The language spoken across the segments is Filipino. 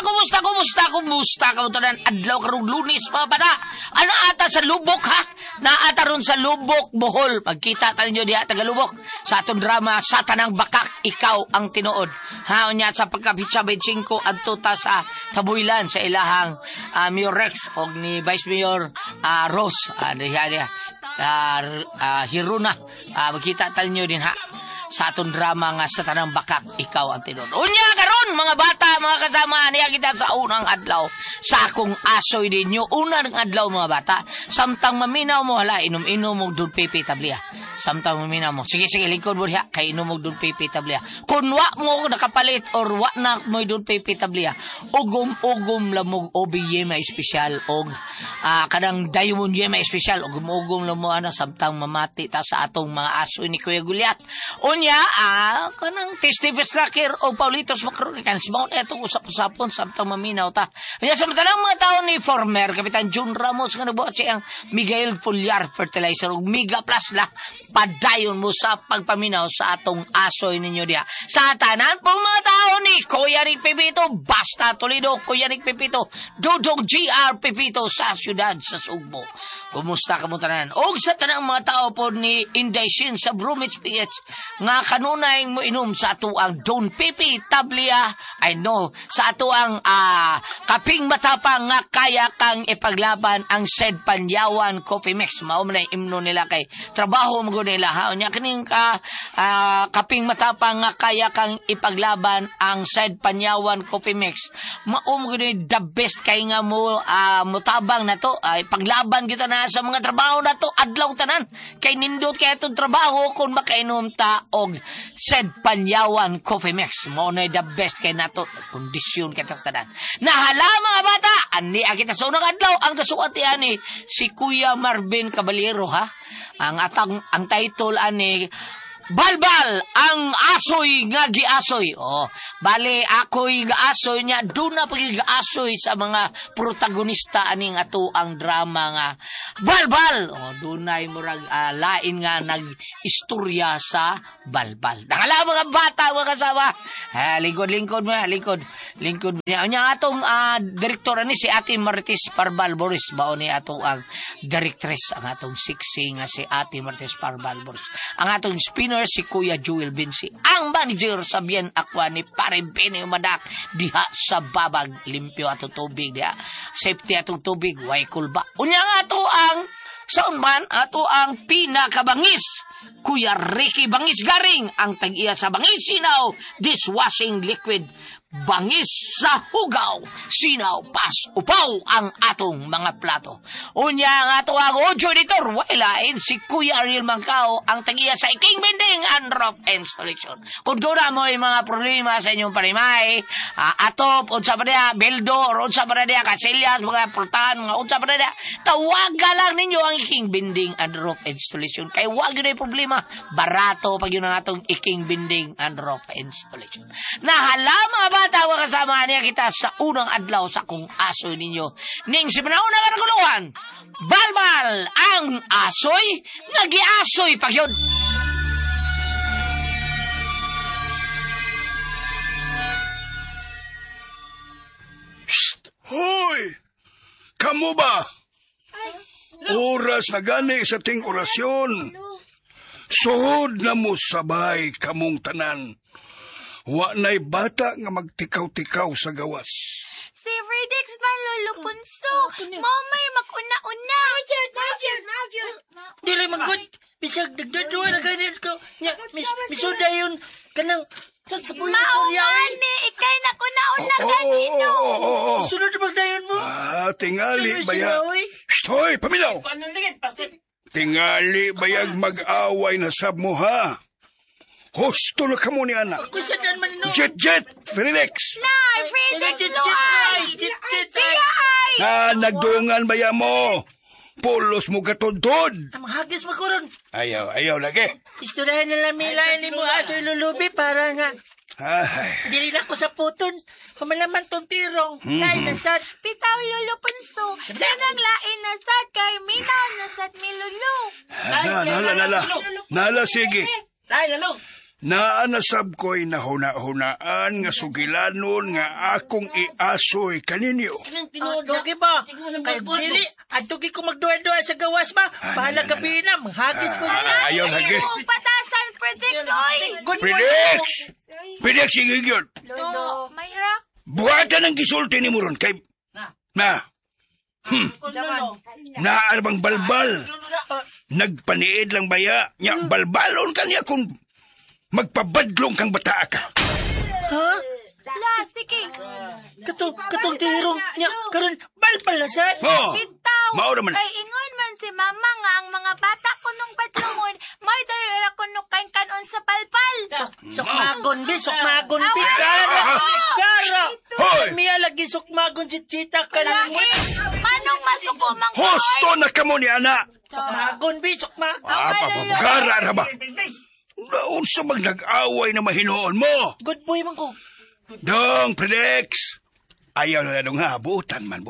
Kumusta ka mo tanan adlaw karong Lunes mga bata? Ano ata sa Lubok ha? Naata ron sa Lubok, Bohol. Pagkita tayo nyo diha taga Lubok sa atong drama sa Tanang Bakak, Ikaw ang Tinuod. Ha, unya sa pagkapitsa 25 adto ta sa Tabuilan sa ilahang Mayor Rex og ni Vice Mayor Rose. Diha Hiruna. Magkita tayo nyo din ha sa atong drama nga sa Tanang Bakak, Ikaw ang Tinuod. Unya karon mga bata, mga kasama niya kita sa unang adlaw sa akong asoy ninyo. Unang adlaw mga bata, samtang maminaw mo hala inom-inom mo dun pipi tablia. Samtang maminaw mo. Sige lingkod mo diha kay inom mo dun pipi tablia. Kun wa mo nakapalit or wa na mo dun pipi tablia, ugom lamog obiye may espesyal og kadang diamond ye may espesyal ugom lamo ana samtang mamati ta sa atong mga asoy ni Kuya Gulyat. Unya, kanang testifis lakir o Paulitos makaroon kan si Mount etong usap-usapon samtang maminaw ta. Unya, samtang mga tao ni former Kapitan Jun Ramos nga nabuhat siyang Miguel Foliar Fertilizer ug Mega Plus la padayon mo sa pagpaminaw sa atong asoy ninyo diha. Sa tanan pong mga tao ni Kuya Rick Pepito, Basta Toledo, Kuya Rick Pepito, Dudong GR Pepito sa syudad sa Sugbo. Kumusta ka mo tanan? O sa tanang mga tao po ni Inday Shin sa Bromwich PH nga kanunay mo inom sa ato ang Don Pipi Tablia, I know, sa ato ang kaping matapang nga kaya kang ipaglaban ang Sed Panyawan Coffee Mix. Mao man imno nila kay trabaho mo nila ha. Unya kining kaping matapang nga kaya kang ipaglaban ang Sed Panyawan Coffee Mix. Mao mo gud the best kay nga mo mutabang na to ipaglaban kita na sa mga trabaho na to adlaw tanan kay nindot kay itong trabaho kung makainom ta og Sed Panyawan Coffee Mix. Mo na the best kay nato kondisyon kay tanan. Nahala mga bata, ani kita sa unang adlaw ang kasuot ani si Kuya Marvin Caballero ha. Ang title ani Balbal ang asoy nga giasoy. Bali ako'y gaasoy niya. Doon na pag-gaasoy sa mga protagonista aning ato ang drama nga Balbal. Doon na murag lain nga nag-istorya sa Balbal. Nakala mga bata, mga kasama. Lingkod mo. Lingkod niya. Ang atong direktor ni si Ate Martis Parbal Boris. Baon ni ato ang directress, ang atong siksi nga si Ate Martis Parbal Boris. Ang atong spinner si Kuya Joel Binsi. Ang manager sa Bien Aqua ni Pare Benny Umadak diha sa babag limpyo atong tubig diha. Safety atong tubig, way kulba. Unya nga ato ang soundman, ato ang pinakabangis Kuya Ricky Bangis Garing, ang tag-iya sa Bangis Sinaw dishwashing liquid. Bangis sa hugaw, sinaw, pas, upaw ang atong mga plato. Unya ang ato ang audio editor, wailain si Kuya Ariel Mangkao, ang tagiya sa Iking Binding and Rock Installation. Kung doon mo yung mga problema sa inyong parimay, atop, unsa pa niya, beldor, unsa pa niya, kasilyas, mga pultahan, mga unsa pa niya, tawaga lang ninyo ang Iking Binding and Rock Installation. Kaya wag yun yung problema, barato pag yun ang atong Iking Binding and Rock Installation. Nahala mga bata, kasama niya kita sa unang adlaw sa kung asoy ninyo. Ning si Manaw na kanaguluhan, Balbal ang asoy, nagi-asoy pagyod. Hoy! Kamu ba? Oras na gani sa ting orasyon. Suhod na mo sabay kamong tanan. Wa na'y bata nga magtikaw-tikaw sa gawas. Si Fredix manlulupunso. Mamay makuna-una. Magyod. Dili magod. Bisag dagdaduwa na ganyan ko. Misuda yun. Kanang Maumani, ikay na kuna-una kanino. Sunod na magdayon mo. Tingali bayag. Hoy, paminaw. Tingali bayag mag-away na sab mo ha. Husto na kamo ni anak. Jet, Felix. Nay, Felix, luay. Sila ay. Nagdungan baya mo. Pulos mo katod-tod. Maghagis mo ko ron. Ayaw lagi. Isturahan na lang milay ni mo aso lulubi para nga. Dili na ko sa puton. Kumalaman tong tirong. Lain na sad. Pitaw lulupunso. Danang lain na sad kay minaw na sad milulu. Nala, sige. Lain lalo. Naanasab ko'y nahuna-hunaan nga sugilanon nga akong iasoy kaninyo. Dugi ba? Kay dili, at dugi ko magduwa-duwa sa gawas ba? Bahala gabi na, maghagis ko na. Ayaw lagi. Ayaw patasan, Predix, oy! Good Predix! Predix, sige yun. Lolo, Mayra? Buhatan ang gisulti ni mo ron kay... Na. Naarabang balbal. Nagpaniid lang baya. Nya, balbalon ka niya kung magpabadlong kang bata ka. Ha? La, sige. Katong tirong niya, karon balbal na sad. Oh, Bitaw. maura man. Kay ingon man si mama nga ang mga bata kunong badlungon, may dahil kunong kanon sa palpal. Sukmagon bi. Kara. Hoy! Miya lagi sukmagon si Chita kanang mo. Manong masuko mang Hosto na kamo ni ana. Sukmagon bi. Papagara ba? Unsa bang nag-away na mahinoon mo? Good boy man ko. Dong, Predix. Ayaw na dong ha. Butan man.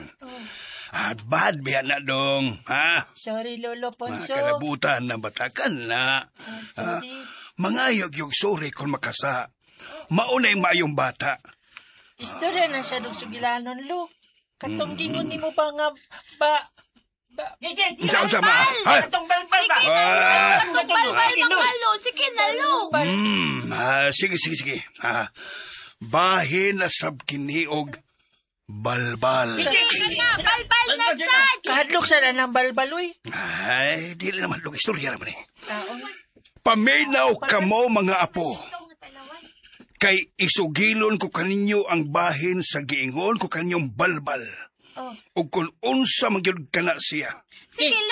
Bad biya na dong. Ha? Sorry, Lolo Ponso. Kalabutan na batakan na. Sorry. Mga yung sorry kung makasa. Maunay maayong bata. Istorya na siya nung sugilanon, Lo. Katong gingon ni mo ba nga ba... Unsa ma? Ha? Katong balbal ba? balbal makalo. Sige na, lo. Sige. Bahin na sab kiniog balbal. Sige na, balbal na sad. Kahadlok sa na ng balbal, uy. Ay, dili naman log istorya naman eh. Taon. Paminaw kamo mga apo. Kay isugilon ko kaninyo ang bahin sa giingon ko kaninyong balbal. O kung unsa magyud kana siya. Sige, lo.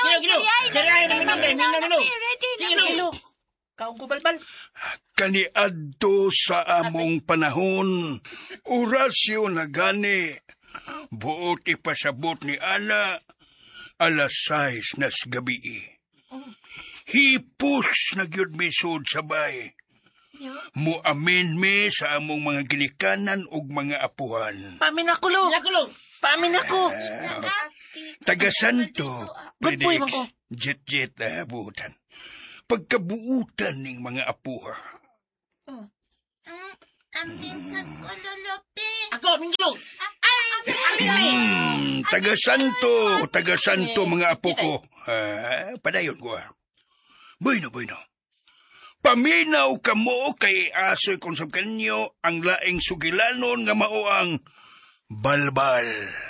Ready na. Kaong ko balbal. Kaniadto sa among panahon, orasyo na gani, buot ipasabot ni Ana, alas 6 nas gabi. Hipos na gyud misud sabay. Muamin mi sa among mga ginikanan ug mga apuhan. Pamin ako, Lo. Pamin ako. Taga-santo, Good boy, man ko. jet buutan. Pagkabuutan ning mga apuha. Ang pinsan ko, lulupi. Ako, Minglo. Taga-santo mga apo ko. Padayon ko. Bueno. Paminaw kamo kay asoy konsab kanyo ang laing sugilanon nga mao ang balbal.